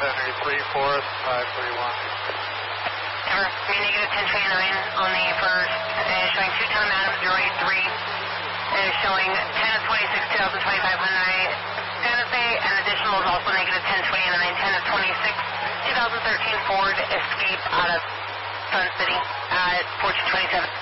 Henry 3 Forest 531. Ever, negative 1029 on the first, showing 2 Tom Adams 083, showing 10 of 26, 2025 Hyundai Santa Fe, and additional is also negative 1029, 10 of 26, 2013 Ford Escape out of Sun City at 1427.